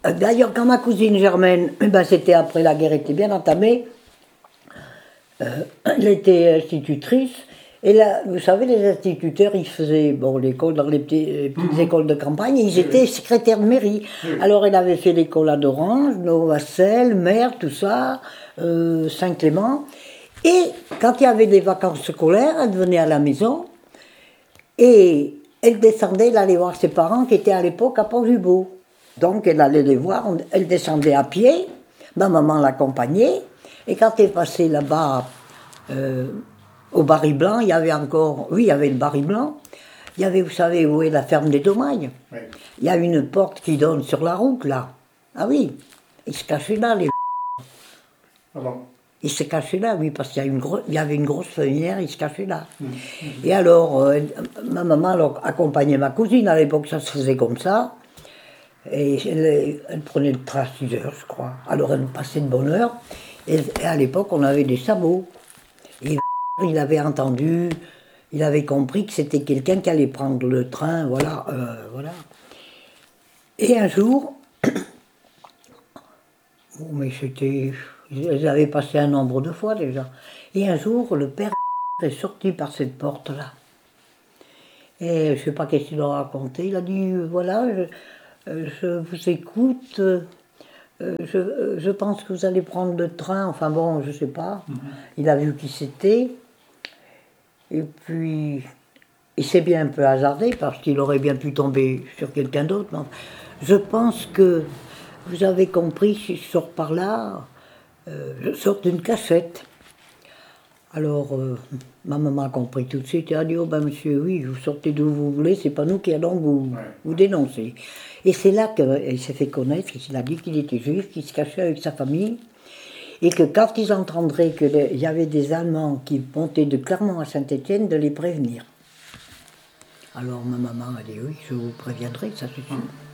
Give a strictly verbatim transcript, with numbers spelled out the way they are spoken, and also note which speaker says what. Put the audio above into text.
Speaker 1: D'ailleurs, quand ma cousine Germaine, eh ben, c'était après la guerre était bien entamée, euh, elle était institutrice. Et là, vous savez, les instituteurs, ils faisaient bon, l'école dans les, petits, les petites mmh. écoles de campagne, et ils oui, étaient oui. secrétaires de mairie. Oui. Alors, elle avait fait l'école à Dorange, Novacelle, Mer, tout ça, euh, Saint-Clément. Et quand il y avait des vacances scolaires, elle venait à la maison, et elle descendait, elle allait voir ses parents qui étaient à l'époque à Port-Jubot. Donc, elle allait les voir, elle descendait à pied, ma maman l'accompagnait, et quand elle passait là-bas, euh, au Barry Blanc, il y avait encore, oui, il y avait le Barry Blanc, il y avait, vous savez, où est la ferme des Domailles. Oui. Il y a une porte qui donne sur la route, là. Ah oui, ils se cachaient là, les... Ah bon. Ils se cachaient là, oui, parce qu'il y, a une gros, il y avait une grosse fenêtre, ils se cachaient là. Mmh. Mmh. Et alors, euh, ma maman alors, accompagnait ma cousine, à l'époque, ça se faisait comme ça. Et elle, elle prenait le train à six heures, je crois. Alors, elle passait de bonne heure. Et, et à l'époque, on avait des sabots. Et il avait entendu, il avait compris que c'était quelqu'un qui allait prendre le train, voilà, euh, voilà. Et un jour, bon, mais c'était, ils avaient passé un nombre de fois déjà. Et un jour, le père est sorti par cette porte-là. Et je ne sais pas qu'est-ce qu'il leur a raconté. Il a dit, voilà, je, je vous écoute. Je, je pense que vous allez prendre le train. Enfin bon, je ne sais pas. Mm-hmm. Il a vu qui c'était. Et puis, il s'est bien un peu hasardé parce qu'il aurait bien pu tomber sur quelqu'un d'autre. Je pense que vous avez compris, si je sors par là, euh, je sors d'une cachette. Alors, euh, ma maman a compris tout de suite et a dit, oh ben monsieur, oui, vous sortez d'où vous voulez, c'est pas nous qui allons vous, ouais. vous dénoncer. Et c'est là qu'il s'est fait connaître, il a dit qu'il était juif, qu'il se cachait avec sa famille. Et que quand ils entendraient qu'il y avait des Allemands qui montaient de Clermont à Saint-Étienne, de les prévenir. Alors ma maman a dit oui, je vous préviendrai, ça c'est sûr.